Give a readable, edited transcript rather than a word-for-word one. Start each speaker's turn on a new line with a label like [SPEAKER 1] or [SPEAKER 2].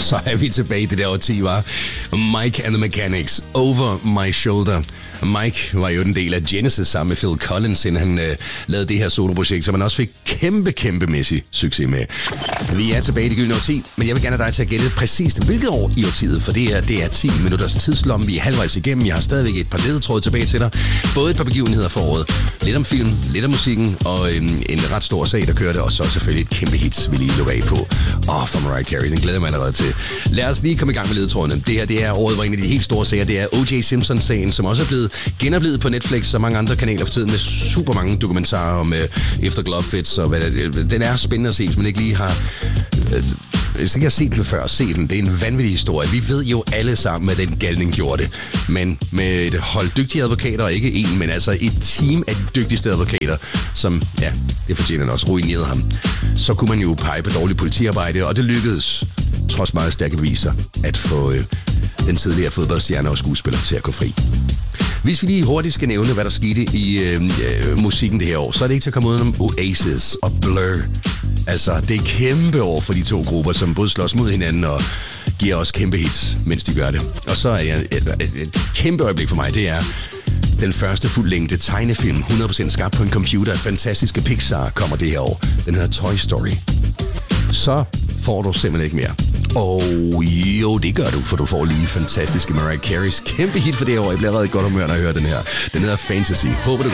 [SPEAKER 1] Så er vi tilbage i det der årti, var Mike and the Mechanics, Over My Shoulder. Mike var jo en del af Genesis sammen med Phil Collins, inden han lavede det her soloprojekt, som han også fik kæmpemæssig succes med. Vi er tilbage i det gyldne årti, men jeg vil gerne have dig til at gætte præcist, hvilket år i årtiet, for det er 10 minutters tidslomme. Vi er halvvejs igennem. Jeg har stadigvæk et par ledetråde tilbage til dig. Både et par begivenheder for året. Lidt om film, lidt om musikken, og en ret stor sag, der kører det, og så selvfølgelig et kæmpe hit, vi lige lukker af på. For Mariah Carey, den glæder jeg mig allerede til. Lad os lige komme i gang med ledetrådene. Det her, det er året, hvor en af de helt store sager, det er O.J. Simpson-sagen, som også er blevet genoplevet på Netflix og mange andre kanaler for tiden med super mange dokumentarer om efter glove fits og hvad det. Den er spændende at se, hvis man ikke lige har... Hvis ikke har set den før, se den. Det er en vanvittig historie. Vi ved jo alle sammen, at den galning gjorde det. Men med et hold dygtige advokater, ikke en, men altså et team af de dygtigste advokater, som, ja, det fortjener også, ruinerede ham. Så kunne man jo pege på dårligt politiarbejde, og det lykkedes, trods meget stærke beviser, at få den tidligere fodboldstjerne og skuespiller til at gå fri. Hvis vi lige hurtigt skal nævne, hvad der skete i musikken det her år, så er det ikke til at komme ud om Oasis og Blur. Altså, det er kæmpe år for de to grupper, som både slås mod hinanden og giver os kæmpe hits, mens de gør det. Og så er et kæmpe øjeblik for mig, det er den første fuldlængde tegnefilm, 100% skabt på en computer af fantastiske Pixar, kommer det her år. Den hedder Toy Story. Så får du simpelthen ikke mere. Og jo, det gør du, for du får lige fantastiske Mariah Careys kæmpe hit for det år. Jeg bliver allerede i godt humør, når jeg hører den her. Den hedder Fantasy. Håber du